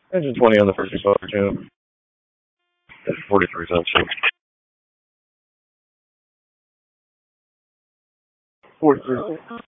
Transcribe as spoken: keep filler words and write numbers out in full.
Engine twenty on the first exposure too. That's forty-three cents. forty-three.